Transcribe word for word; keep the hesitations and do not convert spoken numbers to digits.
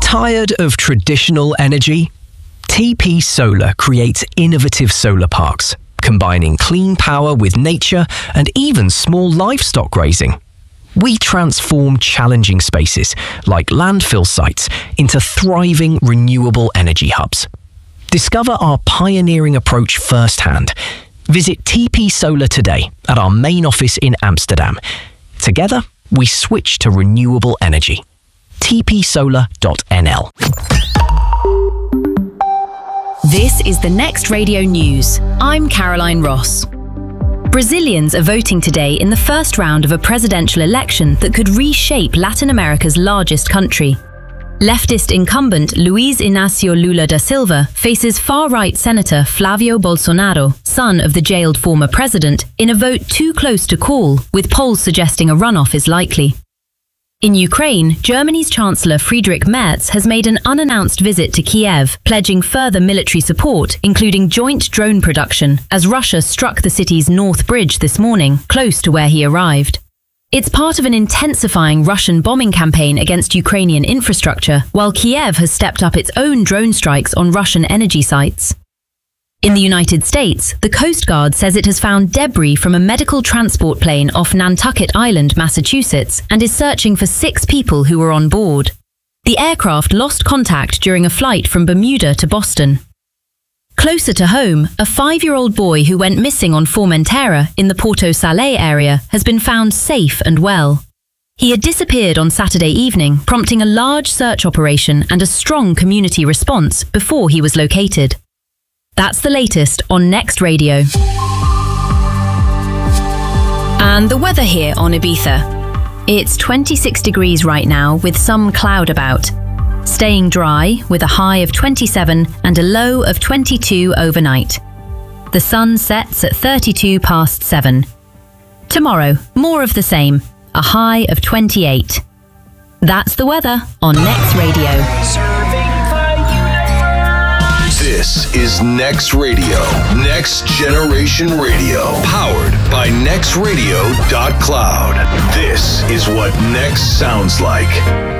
Tired of traditional energy? T P Solar creates innovative solar parks, combining clean power with nature and even small livestock grazing. We transform challenging spaces, like landfill sites, into thriving renewable energy hubs. Discover our pioneering approach firsthand. Visit T P Solar today at our main office in Amsterdam. Together, we switch to renewable energy. t p solar dot n l. This is the Next Radio News. I'm Caroline Ross. Brazilians are voting today in the first round of a presidential election that could reshape Latin America's largest country. Leftist incumbent Luiz Inácio Lula da Silva faces far-right Senator Flávio Bolsonaro, son of the jailed former president, in a vote too close to call, with polls suggesting a runoff is likely. In Ukraine, Germany's Chancellor Friedrich Merz has made an unannounced visit to Kiev, pledging further military support, including joint drone production, as Russia struck the city's North Bridge this morning, close to where he arrived. It's part of an intensifying Russian bombing campaign against Ukrainian infrastructure, while Kiev has stepped up its own drone strikes on Russian energy sites. In the United States, the Coast Guard says it has found debris from a medical transport plane off Nantucket Island, Massachusetts, and is searching for six people who were on board. The aircraft lost contact during a flight from Bermuda to Boston. Closer to home, a five-year-old boy who went missing on Formentera in the Porto Salé area has been found safe and well. He had disappeared on Saturday evening, prompting a large search operation and a strong community response before he was located. That's the latest on Next Radio. And the weather here on Ibiza. It's twenty-six degrees right now with some cloud about. Staying dry with a high of twenty-seven and a low of twenty-two overnight. The sun sets at thirty-two past seven. Tomorrow, more of the same, a high of twenty-eight. That's the weather on Next Radio. This is Next Radio, Next Generation Radio, powered by next radio dot cloud. This is what Next sounds like.